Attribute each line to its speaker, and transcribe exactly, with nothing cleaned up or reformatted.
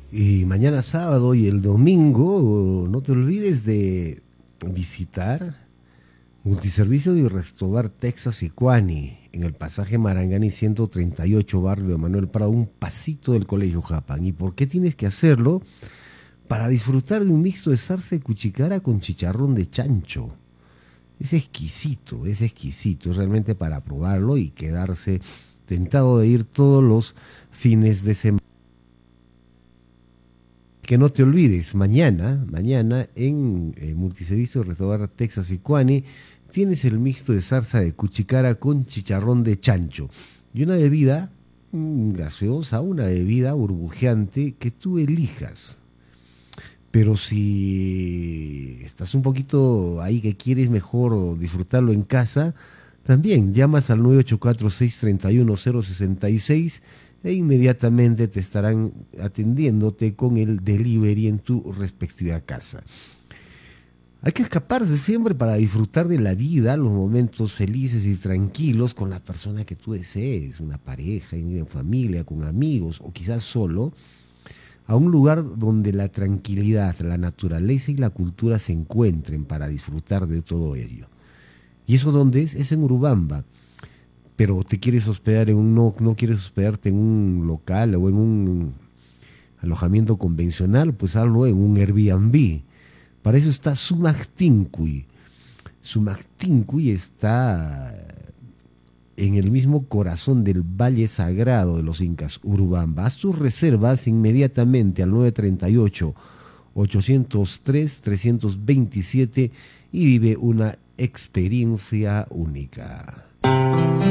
Speaker 1: Y mañana sábado y el domingo, no te olvides de visitar Multiservicio y Restobar Texas y Cuani, en el pasaje Marangani ciento treinta y ocho, barrio de Manuel Prado, un pasito del Colegio Japán. ¿Y por qué tienes que hacerlo? Para disfrutar de un mixto de zarza y cuchicara con chicharrón de chancho. Es exquisito, es exquisito, es realmente para probarlo y quedarse tentado de ir todos los fines de semana. Que no te olvides, mañana, mañana en eh, Multiservicio Restaurar Texas y Cuani tienes el mixto de zarza de cuchicara con chicharrón de chancho y una bebida mm, gaseosa, una bebida burbujeante que tú elijas. Pero si estás un poquito ahí que quieres mejor disfrutarlo en casa, también llamas al nueve ocho cuatro, seis tres uno, cero seis seis e inmediatamente te estarán atendiéndote con el delivery en tu respectiva casa. Hay que escaparse siempre para disfrutar de la vida, los momentos felices y tranquilos con la persona que tú desees, una pareja, en familia, con amigos o quizás solo, a un lugar donde la tranquilidad, la naturaleza y la cultura se encuentren para disfrutar de todo ello. ¿Y eso dónde es? Es en Urubamba. Pero te quieres hospedar en un, no, no quieres hospedarte en un local o en un alojamiento convencional, pues hazlo en un Airbnb. Para eso está Sumactincuy. Sumactincuy está en el mismo corazón del Valle Sagrado de los Incas, Urubamba. Haz tus reservas inmediatamente al nueve tres ocho, ocho cero tres, tres dos siete y vive una experiencia única.